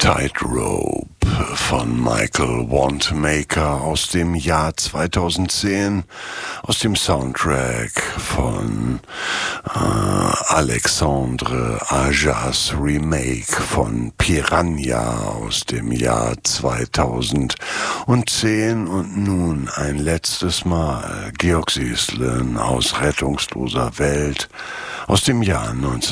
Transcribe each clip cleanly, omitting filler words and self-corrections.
Tightrope von Michael Wanamaker aus dem Jahr 2010, aus dem Soundtrack von Alexandre Ajas Remake von Piranha aus dem Jahr 2010 und nun ein letztes Mal Georg Sieslen aus Rettungsloser Welt aus dem Jahr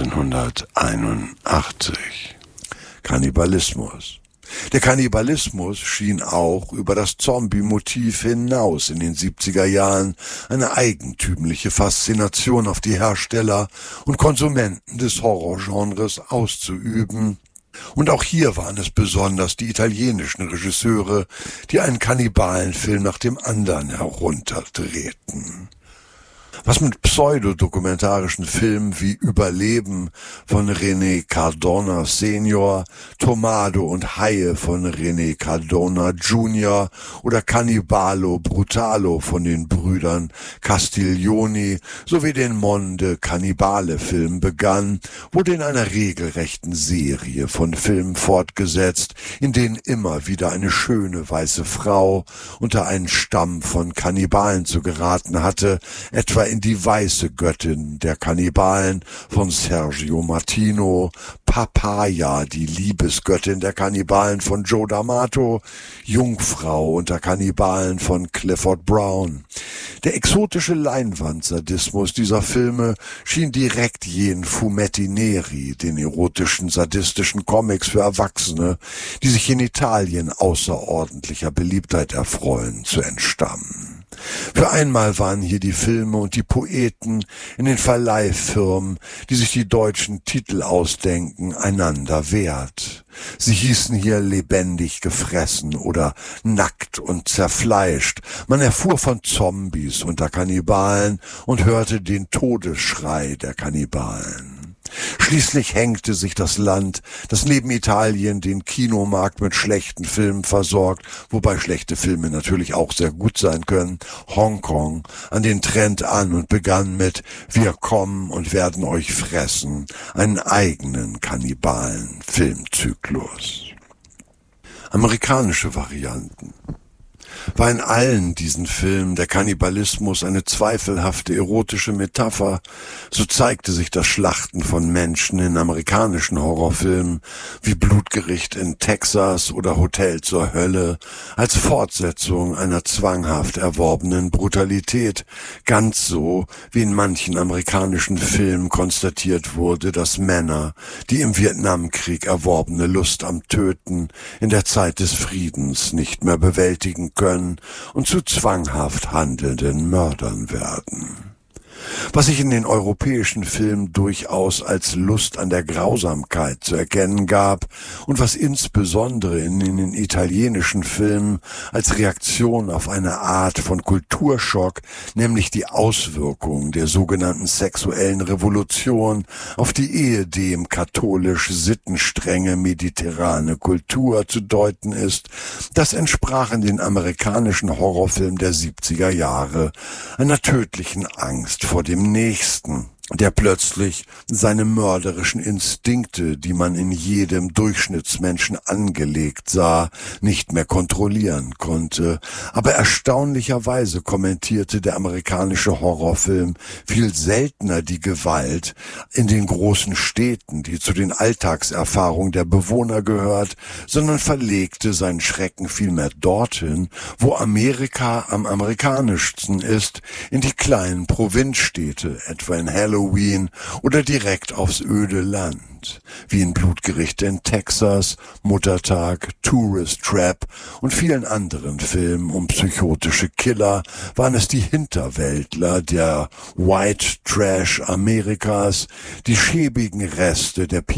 1981. Kannibalismus. Der Kannibalismus schien auch über das Zombie-Motiv hinaus in den 70er Jahren eine eigentümliche Faszination auf die Hersteller und Konsumenten des Horrorgenres auszuüben. Und auch hier waren es besonders die italienischen Regisseure, die einen Kannibalenfilm nach dem anderen herunterdrehten. Was mit pseudodokumentarischen Filmen wie Überleben von René Cardona Senior, Tomado und Haie von René Cardona Junior oder Cannibalo Brutalo von den Brüdern Castiglioni sowie den Monde Cannibale Film begann, wurde in einer regelrechten Serie von Filmen fortgesetzt, in denen immer wieder eine schöne weiße Frau unter einen Stamm von Kannibalen zu geraten hatte, etwa in Die weiße Göttin der Kannibalen von Sergio Martino, Papaya, die Liebesgöttin der Kannibalen von Joe D'Amato, Jungfrau unter Kannibalen von Clifford Brown. Der exotische Leinwandsadismus dieser Filme schien direkt jenen Fumetti Neri, den erotischen sadistischen Comics für Erwachsene, die sich in Italien außerordentlicher Beliebtheit erfreuen, zu entstammen. Für einmal waren hier die Filme und die Poeten in den Verleihfirmen, die sich die deutschen Titel ausdenken, einander wert. Sie hießen hier lebendig gefressen oder nackt und zerfleischt. Man erfuhr von Zombies unter Kannibalen und hörte den Todesschrei der Kannibalen. Schließlich hängte sich das Land, das neben Italien den Kinomarkt mit schlechten Filmen versorgt, wobei schlechte Filme natürlich auch sehr gut sein können, Hongkong, an den Trend an und begann mit »Wir kommen und werden euch fressen«, einen eigenen Kannibalen-Filmzyklus. Amerikanische Varianten. War in allen diesen Filmen der Kannibalismus eine zweifelhafte erotische Metapher, so zeigte sich das Schlachten von Menschen in amerikanischen Horrorfilmen wie Blutgericht in Texas oder Hotel zur Hölle als Fortsetzung einer zwanghaft erworbenen Brutalität, ganz so wie in manchen amerikanischen Filmen konstatiert wurde, dass Männer die im Vietnamkrieg erworbene Lust am Töten in der Zeit des Friedens nicht mehr bewältigen können und zu zwanghaft handelnden Mördern werden. Was sich in den europäischen Filmen durchaus als Lust an der Grausamkeit zu erkennen gab und was insbesondere in den italienischen Filmen als Reaktion auf eine Art von Kulturschock, nämlich die Auswirkungen der sogenannten sexuellen Revolution auf die ehedem katholisch sittenstrenge mediterrane Kultur zu deuten ist, das entsprach in den amerikanischen Horrorfilmen der 70er Jahre einer tödlichen Angst vor dem Nächsten, der plötzlich seine mörderischen Instinkte, die man in jedem Durchschnittsmenschen angelegt sah, nicht mehr kontrollieren konnte. Aber erstaunlicherweise kommentierte der amerikanische Horrorfilm viel seltener die Gewalt in den großen Städten, die zu den Alltagserfahrungen der Bewohner gehört, sondern verlegte seinen Schrecken vielmehr dorthin, wo Amerika am amerikanischsten ist, in die kleinen Provinzstädte, etwa in Halloween oder direkt aufs öde Land, wie in Blutgerichte in Texas, Muttertag, Tourist Trap und vielen anderen Filmen um psychotische Killer waren es die Hinterwäldler der White Trash Amerikas, die schäbigen Reste der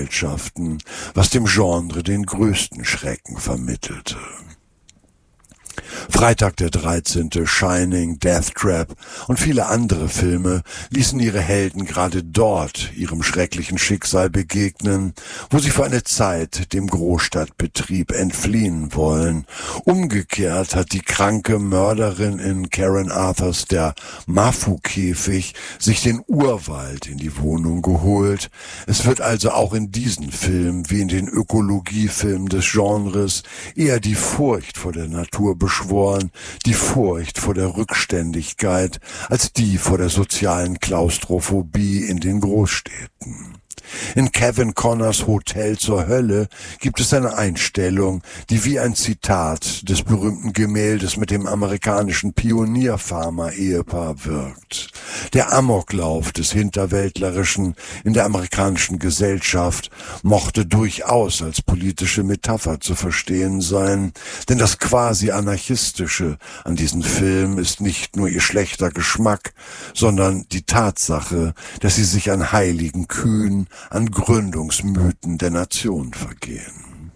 Pioniergesellschaften, was dem Genre den größten Schrecken vermittelte. Freitag der 13., Shining, Death Trap und viele andere Filme ließen ihre Helden gerade dort ihrem schrecklichen Schicksal begegnen, wo sie für eine Zeit dem Großstadtbetrieb entfliehen wollen. Umgekehrt hat die kranke Mörderin in Karen Arthurs Der Mafu-Käfig sich den Urwald in die Wohnung geholt. Es wird also auch in diesen Filmen wie in den Ökologiefilmen des Genres eher die Furcht vor der Natur beschworen, die Furcht vor der Rückständigkeit, als die vor der sozialen Klaustrophobie in den Großstädten. In Kevin Connors Hotel zur Hölle gibt es eine Einstellung, die wie ein Zitat des berühmten Gemäldes mit dem amerikanischen Pionierfarmer-Ehepaar wirkt. Der Amoklauf des Hinterwäldlerischen in der amerikanischen Gesellschaft mochte durchaus als politische Metapher zu verstehen sein, denn das quasi Anarchistische an diesem Film ist nicht nur ihr schlechter Geschmack, sondern die Tatsache, dass sie sich an heiligen Kühen, an Gründungsmythen der Nation vergehen.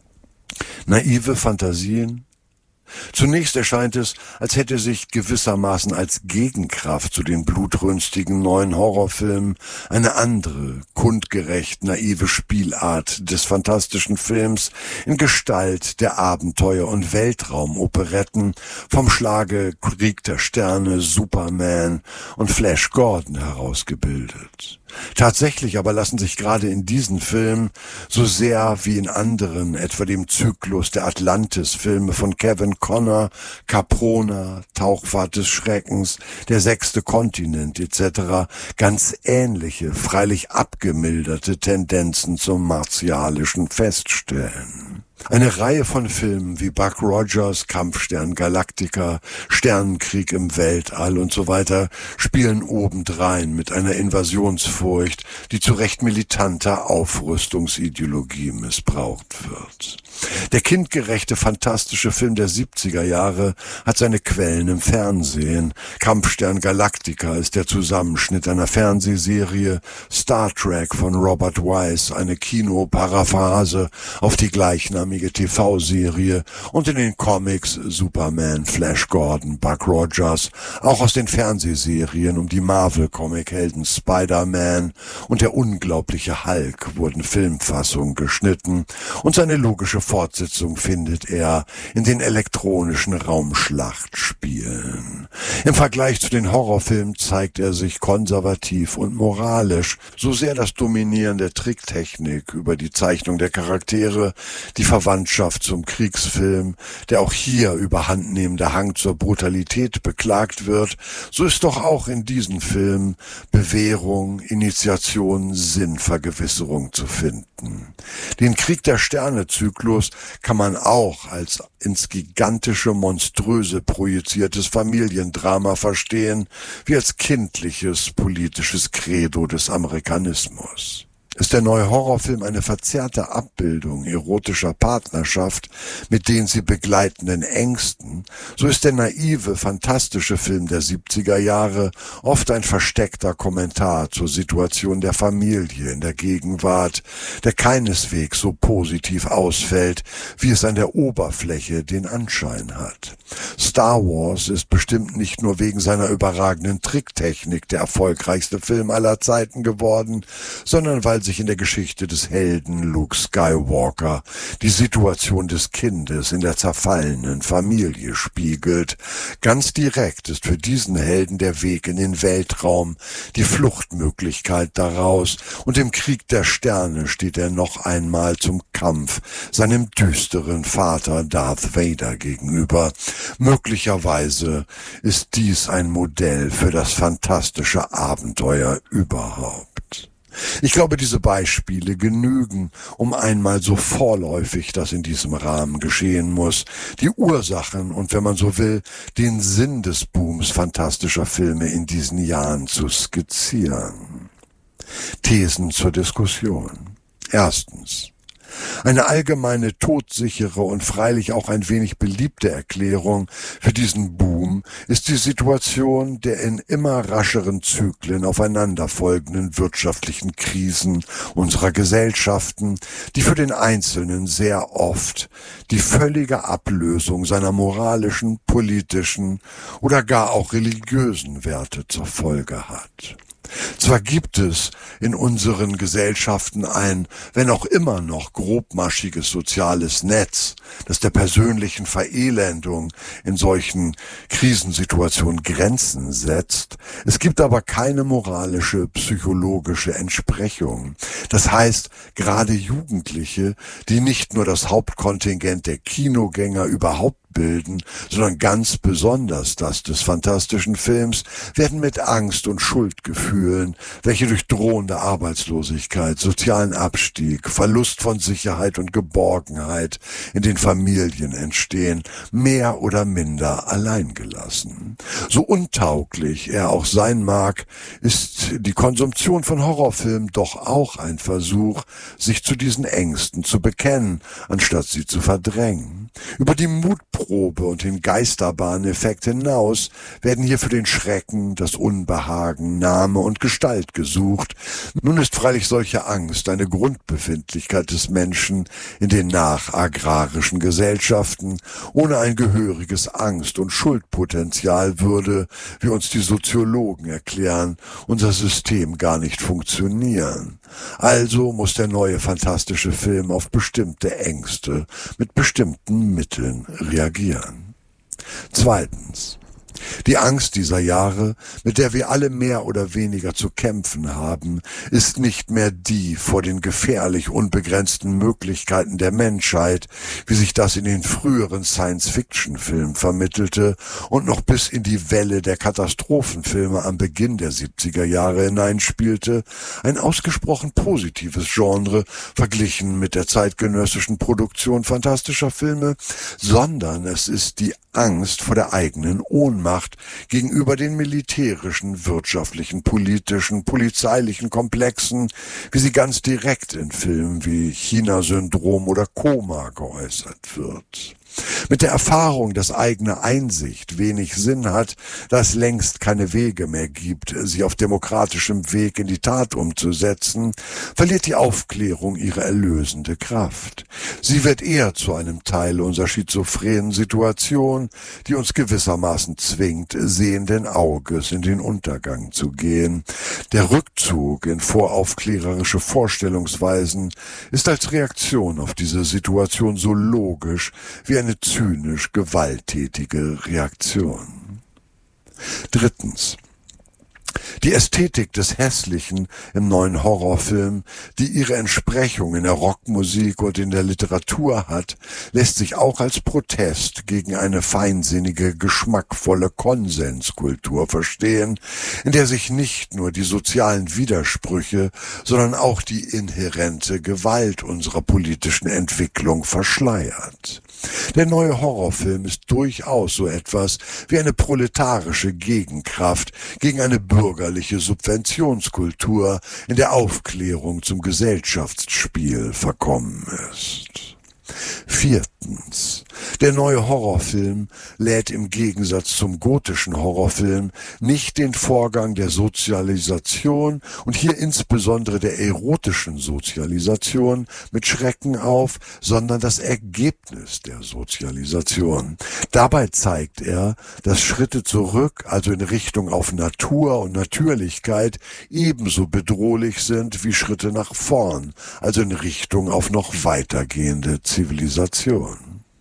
Naive Fantasien? Zunächst erscheint es, als hätte sich gewissermaßen als Gegenkraft zu den blutrünstigen neuen Horrorfilmen eine andere, kundgerecht naive Spielart des fantastischen Films in Gestalt der Abenteuer- und Weltraumoperetten vom Schlage Krieg der Sterne, Superman und Flash Gordon herausgebildet. Tatsächlich aber lassen sich gerade in diesen Filmen, so sehr wie in anderen, etwa dem Zyklus der Atlantis-Filme von Kevin Connor, Caprona, Tauchfahrt des Schreckens, Der sechste Kontinent etc., ganz ähnliche, freilich abgemilderte Tendenzen zum Martialischen feststellen. Eine Reihe von Filmen wie Buck Rogers, Kampfstern Galactica, Sternenkrieg im Weltall und so weiter spielen obendrein mit einer Invasionsfurcht, die zu recht militanter Aufrüstungsideologie missbraucht wird. Der kindgerechte, fantastische Film der 70er Jahre hat seine Quellen im Fernsehen. Kampfstern Galactica ist der Zusammenschnitt einer Fernsehserie, Star Trek von Robert Wise, eine Kinoparaphrase auf die gleichnamige TV-Serie und in den Comics Superman, Flash Gordon, Buck Rogers, auch aus den Fernsehserien um die Marvel-Comic-Helden Spider-Man und der unglaubliche Hulk wurden Filmfassungen geschnitten und seine logische Fortsetzung findet er in den elektronischen Raumschlachtspielen. Im Vergleich zu den Horrorfilmen zeigt er sich konservativ und moralisch, so sehr das Dominieren der Tricktechnik über die Zeichnung der Charaktere, die Verwandtschaft zum Kriegsfilm, der auch hier überhandnehmende Hang zur Brutalität beklagt wird, so ist doch auch in diesen Filmen Bewährung, Initiation, Sinnvergewisserung zu finden. Den Krieg der Sterne-Zyklus kann man auch als ins gigantische, monströse projiziertes Familiendrama verstehen, wie als kindliches politisches Credo des Amerikanismus. Ist der neue Horrorfilm eine verzerrte Abbildung erotischer Partnerschaft mit den sie begleitenden Ängsten, so ist der naive, fantastische Film der 70er Jahre oft ein versteckter Kommentar zur Situation der Familie in der Gegenwart, der keineswegs so positiv ausfällt, wie es an der Oberfläche den Anschein hat. Star Wars ist bestimmt nicht nur wegen seiner überragenden Tricktechnik der erfolgreichste Film aller Zeiten geworden, sondern weil sich in der Geschichte des Helden Luke Skywalker die Situation des Kindes in der zerfallenen Familie spiegelt. Ganz direkt ist für diesen Helden der Weg in den Weltraum, die Fluchtmöglichkeit daraus, und im Krieg der Sterne steht er noch einmal zum Kampf seinem düsteren Vater Darth Vader gegenüber. Möglicherweise ist dies ein Modell für das fantastische Abenteuer überhaupt. Ich glaube, diese Beispiele genügen, um einmal so vorläufig, das in diesem Rahmen geschehen muss, die Ursachen und, wenn man so will, den Sinn des Booms fantastischer Filme in diesen Jahren zu skizzieren. Thesen zur Diskussion. Erstens. Eine allgemeine todsichere und freilich auch ein wenig beliebte Erklärung für diesen Boom ist die Situation der in immer rascheren Zyklen aufeinanderfolgenden wirtschaftlichen Krisen unserer Gesellschaften, die für den Einzelnen sehr oft die völlige Ablösung seiner moralischen, politischen oder gar auch religiösen Werte zur Folge hat. Zwar gibt es in unseren Gesellschaften ein, wenn auch immer noch grobmaschiges soziales Netz, das der persönlichen Verelendung in solchen Krisensituationen Grenzen setzt. Es gibt aber keine moralische, psychologische Entsprechung. Das heißt, gerade Jugendliche, die nicht nur das Hauptkontingent der Kinogänger überhaupt bilden, sondern ganz besonders das des fantastischen Films, werden mit Angst und Schuldgefühlen, welche durch drohende Arbeitslosigkeit, sozialen Abstieg, Verlust von Sicherheit und Geborgenheit in den Familien entstehen, mehr oder minder alleingelassen. So untauglich er auch sein mag, ist die Konsumption von Horrorfilmen doch auch ein Versuch, sich zu diesen Ängsten zu bekennen, anstatt sie zu verdrängen. Über die Mutprobe und den Geisterbahneffekt hinaus werden hier für den Schrecken, das Unbehagen, Name und Gestalt gesucht. Nun ist freilich solche Angst eine Grundbefindlichkeit des Menschen in den nachagrarischen Gesellschaften. Ohne ein gehöriges Angst- und Schuldpotenzial würde, wie uns die Soziologen erklären, unser System gar nicht funktionieren. Also muss der neue fantastische Film auf bestimmte Ängste mit bestimmten Mitteln reagieren. Zweitens. Die Angst dieser Jahre, mit der wir alle mehr oder weniger zu kämpfen haben, ist nicht mehr die vor den gefährlich unbegrenzten Möglichkeiten der Menschheit, wie sich das in den früheren Science-Fiction-Filmen vermittelte und noch bis in die Welle der Katastrophenfilme am Beginn der 70er Jahre hineinspielte, ein ausgesprochen positives Genre verglichen mit der zeitgenössischen Produktion fantastischer Filme, sondern es ist die Angst vor der eigenen Ohnmacht gegenüber den militärischen, wirtschaftlichen, politischen, polizeilichen Komplexen, wie sie ganz direkt in Filmen wie China-Syndrom oder Koma geäußert wird. Mit der Erfahrung, dass eigene Einsicht wenig Sinn hat, da es längst keine Wege mehr gibt, sie auf demokratischem Weg in die Tat umzusetzen, verliert die Aufklärung ihre erlösende Kraft. Sie wird eher zu einem Teil unserer schizophrenen Situation, die uns gewissermaßen zwingt, sehenden Auges in den Untergang zu gehen. Der Rückzug in voraufklärerische Vorstellungsweisen ist als Reaktion auf diese Situation so logisch wie eine zynisch gewalttätige Reaktion. Drittens. Die Ästhetik des Hässlichen im neuen Horrorfilm, die ihre Entsprechung in der Rockmusik und in der Literatur hat, lässt sich auch als Protest gegen eine feinsinnige, geschmackvolle Konsenskultur verstehen, in der sich nicht nur die sozialen Widersprüche, sondern auch die inhärente Gewalt unserer politischen Entwicklung verschleiert. Der neue Horrorfilm ist durchaus so etwas wie eine proletarische Gegenkraft gegen eine bürgerliche Subventionskultur, in der Aufklärung zum Gesellschaftsspiel verkommen ist. Viertens. Der neue Horrorfilm lädt im Gegensatz zum gotischen Horrorfilm nicht den Vorgang der Sozialisation und hier insbesondere der erotischen Sozialisation mit Schrecken auf, sondern das Ergebnis der Sozialisation. Dabei zeigt er, dass Schritte zurück, also in Richtung auf Natur und Natürlichkeit, ebenso bedrohlich sind wie Schritte nach vorn, also in Richtung auf noch weitergehende Zivilisation.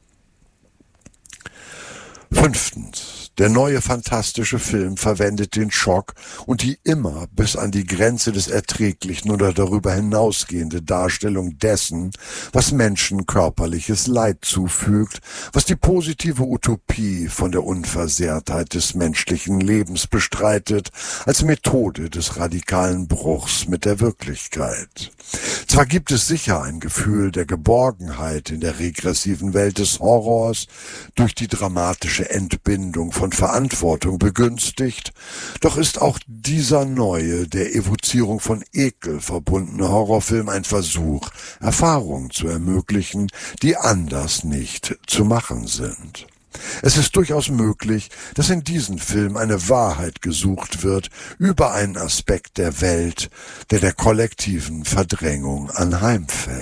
Fünftens. Der neue fantastische Film verwendet den Schock und die immer bis an die Grenze des Erträglichen oder darüber hinausgehende Darstellung dessen, was Menschen körperliches Leid zufügt, was die positive Utopie von der Unversehrtheit des menschlichen Lebens bestreitet, als Methode des radikalen Bruchs mit der Wirklichkeit. Zwar gibt es sicher ein Gefühl der Geborgenheit in der regressiven Welt des Horrors durch die dramatische Entbindung von von Verantwortung begünstigt, doch ist auch dieser neue, der Evozierung von Ekel verbundene Horrorfilm ein Versuch, Erfahrungen zu ermöglichen, die anders nicht zu machen sind. Es ist durchaus möglich, dass in diesem Film eine Wahrheit gesucht wird über einen Aspekt der Welt, der der kollektiven Verdrängung anheimfällt.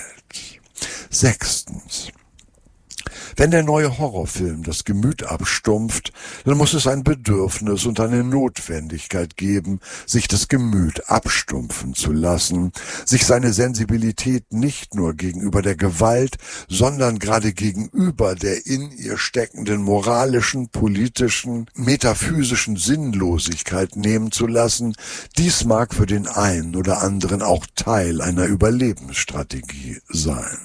6. Wenn der neue Horrorfilm das Gemüt abstumpft, dann muss es ein Bedürfnis und eine Notwendigkeit geben, sich das Gemüt abstumpfen zu lassen, sich seine Sensibilität nicht nur gegenüber der Gewalt, sondern gerade gegenüber der in ihr steckenden moralischen, politischen, metaphysischen Sinnlosigkeit nehmen zu lassen. Dies mag für den einen oder anderen auch Teil einer Überlebensstrategie sein.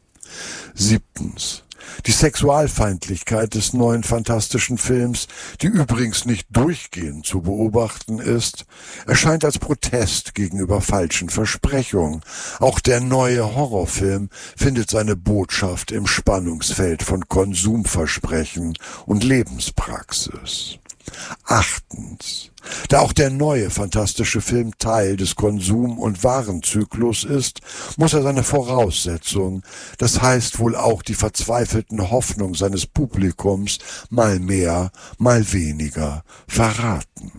7. Die Sexualfeindlichkeit des neuen fantastischen Films, die übrigens nicht durchgehend zu beobachten ist, erscheint als Protest gegenüber falschen Versprechungen. Auch der neue Horrorfilm findet seine Botschaft im Spannungsfeld von Konsumversprechen und Lebenspraxis. 8. Da auch der neue fantastische Film Teil des Konsum- und Warenzyklus ist, muss er seine Voraussetzungen, das heißt wohl auch die verzweifelten Hoffnungen seines Publikums, mal mehr, mal weniger verraten.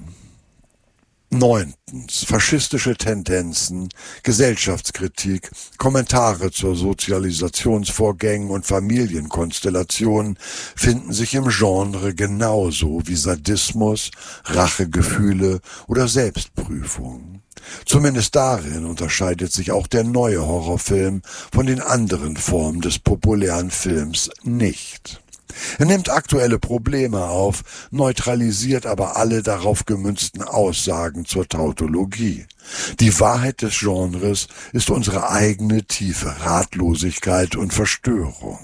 9. Faschistische Tendenzen, Gesellschaftskritik, Kommentare zur Sozialisationsvorgängen und Familienkonstellationen finden sich im Genre genauso wie Sadismus, Rachegefühle oder Selbstprüfung. Zumindest darin unterscheidet sich auch der neue Horrorfilm von den anderen Formen des populären Films nicht. Er nimmt aktuelle Probleme auf, neutralisiert aber alle darauf gemünzten Aussagen zur Tautologie. Die Wahrheit des Genres ist unsere eigene tiefe Ratlosigkeit und Verstörung.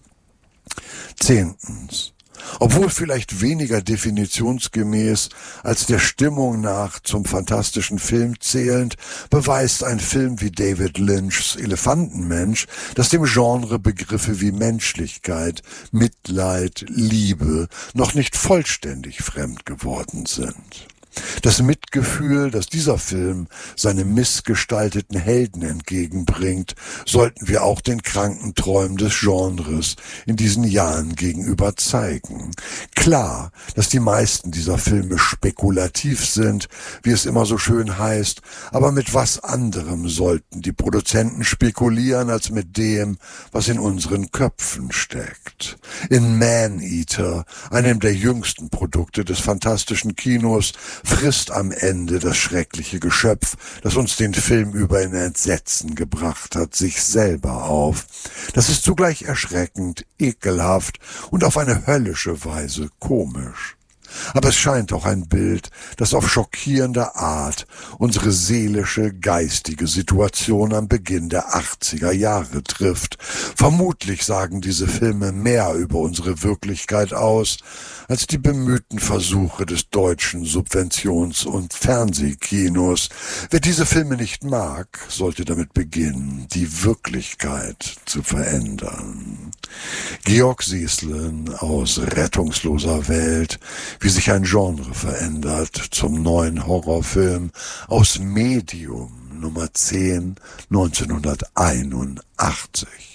10. Obwohl vielleicht weniger definitionsgemäß als der Stimmung nach zum fantastischen Film zählend, beweist ein Film wie David Lynchs Elefantenmensch, dass dem Genre Begriffe wie Menschlichkeit, Mitleid, Liebe noch nicht vollständig fremd geworden sind. Das Mitgefühl, das dieser Film seinem missgestalteten Helden entgegenbringt, sollten wir auch den kranken Träumen des Genres in diesen Jahren gegenüber zeigen. Klar, dass die meisten dieser Filme spekulativ sind, wie es immer so schön heißt, aber mit was anderem sollten die Produzenten spekulieren als mit dem, was in unseren Köpfen steckt. In Man-Eater, einem der jüngsten Produkte des fantastischen Kinos, frisst am Ende das schreckliche Geschöpf, das uns den Film über in Entsetzen gebracht hat, sich selber auf. Das ist zugleich erschreckend, ekelhaft und auf eine höllische Weise komisch. Aber es scheint auch ein Bild, das auf schockierende Art unsere seelische, geistige Situation am Beginn der 80er Jahre trifft. Vermutlich sagen diese Filme mehr über unsere Wirklichkeit aus, als die bemühten Versuche des deutschen Subventions- und Fernsehkinos. Wer diese Filme nicht mag, sollte damit beginnen, die Wirklichkeit zu verändern. Georg Sieslen aus Rettungsloser Welt, wie sich ein Genre verändert, zum neuen Horrorfilm aus Medium Nummer 10, 1981.